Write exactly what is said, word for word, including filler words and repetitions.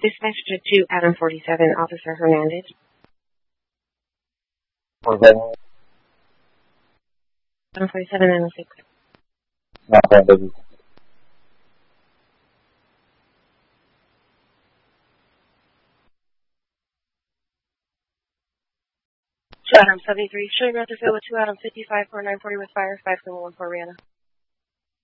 Dispatch to two Adam forty-seven, Officer Hernandez. forty-seven. Adam forty-seven nine oh six. No, baby. two Adam seventy-three, showing route to field with two Adam fifty-five four nine forty with fire, five seven one four Rihanna.